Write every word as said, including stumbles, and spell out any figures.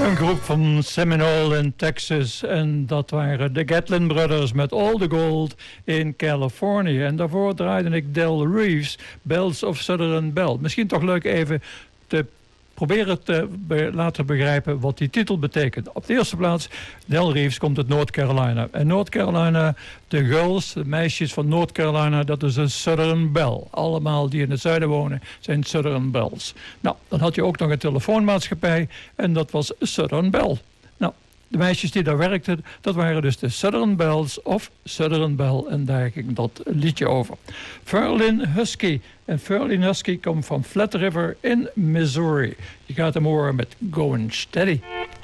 Een groep van Seminole in Texas. En dat waren de Gatlin Brothers met All the Gold in California. En daarvoor draaide ik Del Reeves, Bells of Southern Belle. Misschien toch leuk even te proberen te be- laten begrijpen wat die titel betekent. Op de eerste plaats, Del Reeves komt uit North Carolina. En North Carolina, de girls, de meisjes van North Carolina, dat is een Southern Belle. Allemaal die in het zuiden wonen zijn Southern Belles. Nou, dan had je ook nog een telefoonmaatschappij en dat was Southern Belle. Nou, de meisjes die daar werkten, dat waren dus de Southern Belles of Southern Belle. En daar ging dat liedje over. Ferlin Husky. En Ferlin Husky komt van Flat River in Missouri. Je gaat hem horen met Going Steady.